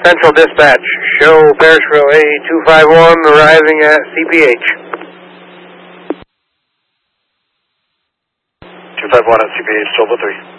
Central Dispatch, show Parishville A251 arriving at CPH. 251 at CPH, Silver 3.